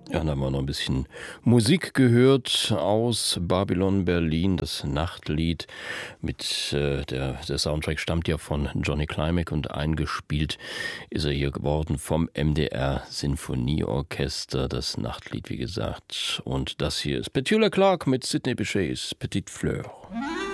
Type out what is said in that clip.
Ja, dann haben wir noch ein bisschen Musik gehört aus Babylon Berlin, das Nachtlied der Soundtrack stammt ja von Johnny Klimek und eingespielt ist er hier geworden vom MDR Sinfonieorchester, das Nachtlied, wie gesagt. Und das hier ist Petula Clark mit Sidney Bechet's Petite Fleur.